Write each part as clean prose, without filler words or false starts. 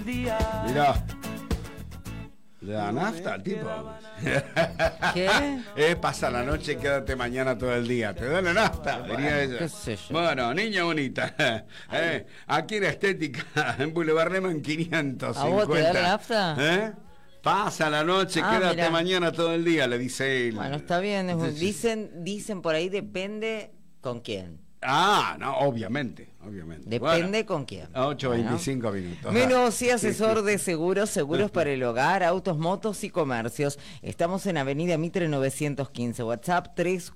Mirá. ¿Le da nafta al tipo? ¿Qué? Pasa la noche y quédate mañana todo el día. ¿Te da la nafta? Diría ella. qué sé yo. Bueno, niña bonita. Aquí en Estética, en Boulevard Lehmann 550. ¿A vos te da la nafta? Pasa la noche, quédate mirá. Mañana todo el día, le dice él. Bueno, está bien. Dicen por ahí, depende con quién. No, obviamente. Depende con quién. 8:25 minutos. Menossi, asesor de seguros para el hogar, autos, motos y comercios. Estamos en Avenida Mitre 915, WhatsApp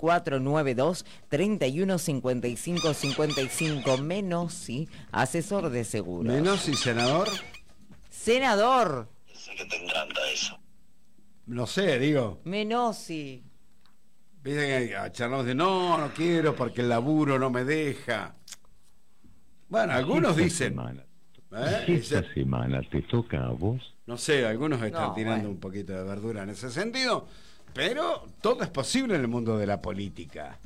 3492-315555. Menossi, asesor de seguros. Menossi, senador. Senador. Sé que te encanta eso. No sé, digo. Menossi. Viste que charlamos de no quiero porque el laburo no me deja. Bueno, algunos dicen. Esta semana te toca a vos. No sé, algunos están tirando un poquito de verdura en ese sentido, pero todo es posible en el mundo de la política.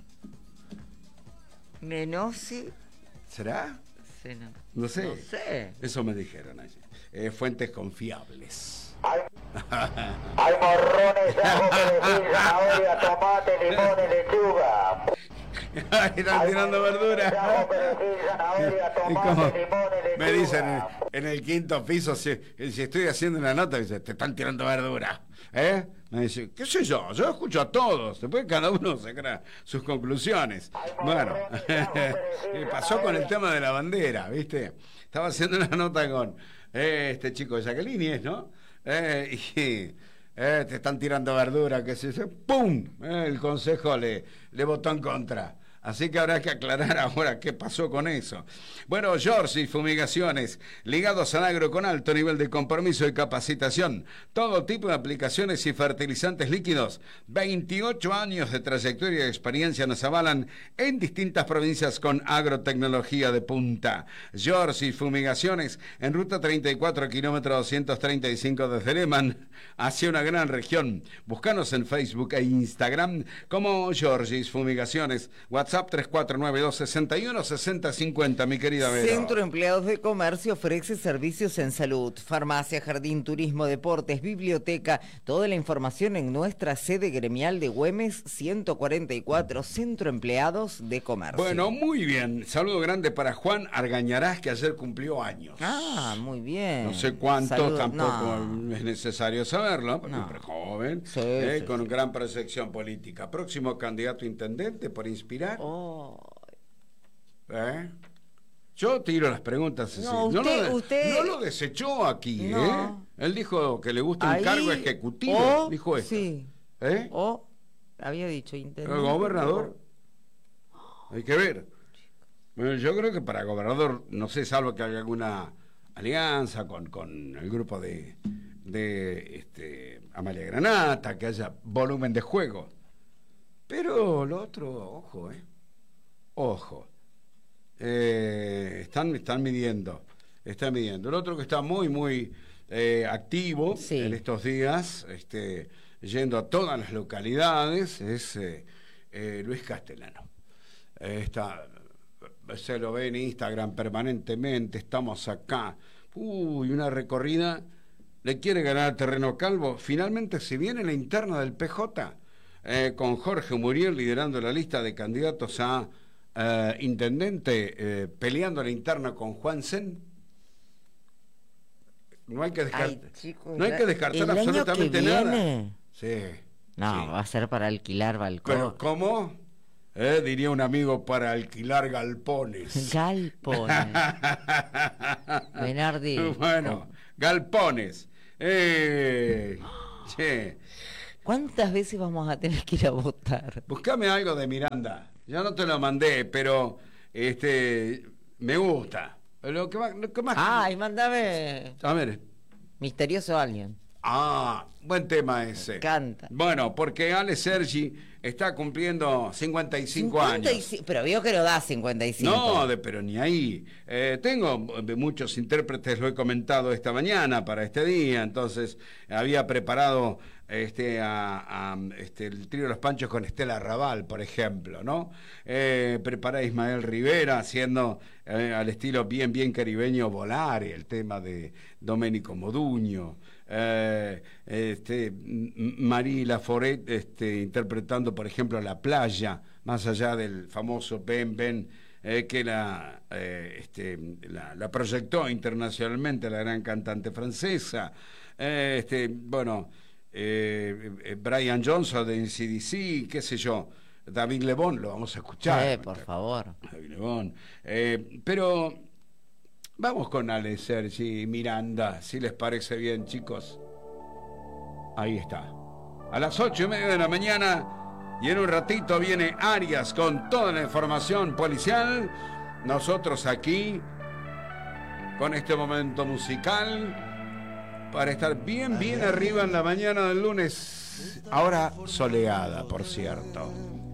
Menossi. ¿Será? Senador. No sé. No sé. Eso me dijeron ayer. Fuentes confiables. Hay morrones, ajo, perejil, zanahoria, tomate, limón y lechuga. Están tirando verdura. Ajo, perejil, zanahoria, ¿Y cómo? tomate, limón y lechuga. Me dicen en el quinto piso, si estoy haciendo una nota, dice, te están tirando verdura. Me dice, qué sé yo escucho a todos, después cada uno sacará sus conclusiones. Bueno, pasó con el tema de la bandera, ¿viste? Estaba haciendo una nota con este chico de Jacqueline, ¿no? Te están tirando verdura, que se ¡pum! El consejo le votó en contra. Así que habrá que aclarar ahora qué pasó con eso. Bueno, Giorgi Fumigaciones, ligados al agro con alto nivel de compromiso y capacitación. Todo tipo de aplicaciones y fertilizantes líquidos. 28 años de trayectoria y experiencia nos avalan en distintas provincias con agrotecnología de punta. Giorgi Fumigaciones, en ruta 34, kilómetro 235 desde Lehmann, hacia una gran región. Búscanos en Facebook e Instagram como Giorgi Fumigaciones. WhatsApp 3492-616050, mi querida Vera. Centro Empleados de Comercio ofrece servicios en salud, farmacia, jardín, turismo, deportes, biblioteca. Toda la información en nuestra sede gremial de Güemes 144, Centro Empleados de Comercio. Bueno, muy bien. Saludo grande para Juan Argañarás, que ayer cumplió años. Muy bien. No sé cuánto, Saludo, tampoco es necesario saberlo, porque siempre joven, Sí, con gran proyección política. Próximo candidato a intendente por Inspirar. Yo tiro las preguntas así. No, usted no lo desechó aquí, No. Él dijo que le gusta un Ahí, cargo ejecutivo, dijo esto. Sí. Había dicho intendente. ¿El gobernador? Hay que ver. Bueno, yo creo que para gobernador, no sé, salvo que haya alguna alianza con el grupo de Amalia Granata, que haya volumen de juego. Pero lo otro, ojo, ojo. Están midiendo. El otro que está muy activo en estos días, yendo a todas las localidades, es Luis Castellano. Se lo ve en Instagram permanentemente, estamos acá. Una recorrida, le quiere ganar terreno Calvo. Finalmente se viene la interna del PJ, con Jorge Muriel liderando la lista de candidatos a intendente, peleando la interna con Juan Sen. No hay que descartar absolutamente nada. Sí. Va a ser para alquilar balcón. ¿Pero cómo? Diría un amigo, para alquilar galpones. Galpones. Menardi. Bueno, galpones. ¿Cuántas veces vamos a tener que ir a votar? Buscame algo de Miranda. Ya no te lo mandé, pero me gusta. Lo que más... y mandame. A ver. Misterioso alguien. Buen tema ese. Me encanta. Bueno, porque Ale Sergi está cumpliendo 55 años. Pero vio que lo da 55. No, pero ni ahí. Tengo muchos intérpretes, lo he comentado esta mañana para este día, entonces había preparado el trío de los Panchos con Estela Raval, por ejemplo, ¿no? Prepara Ismael Rivera haciendo al estilo bien caribeño Volare, el tema de Domenico Modugno. Marie Laforet interpretando, por ejemplo, La Playa, más allá del famoso Ben, que la proyectó internacionalmente la gran cantante francesa. Brian Johnson de AC/DC, qué sé yo, David Lebón, lo vamos a escuchar. Por favor. David Lebón. Pero vamos con Ale Sergi Miranda, si les parece bien, chicos. Ahí está. A las 8:30 de la mañana, y en un ratito viene Arias con toda la información policial. Nosotros aquí, con este momento musical, para estar bien arriba en la mañana del lunes. Ahora soleada, por cierto.